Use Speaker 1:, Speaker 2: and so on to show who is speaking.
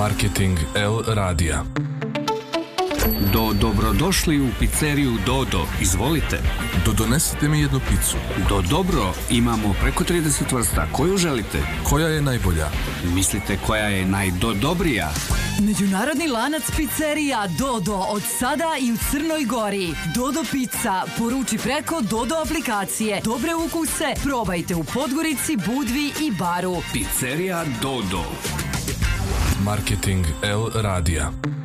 Speaker 1: Marketing L radija.
Speaker 2: Dobrodošli u pizzeriju Dodo, izvolite.
Speaker 1: Donesite mi jednu picu.
Speaker 2: Dobro, imamo preko 30 vrsta, koju želite?
Speaker 1: Koja je najbolja?
Speaker 2: Mislite koja je najdobrija?
Speaker 3: Međunarodni lanac pizzerija Dodo od sada i u Crnoj Gori. Dodo pizza, poruči preko Dodo aplikacije. Dobre ukuse probajte u Podgorici, Budvi i Baru.
Speaker 2: Pizzerija Dodo.
Speaker 1: Marketing L radija.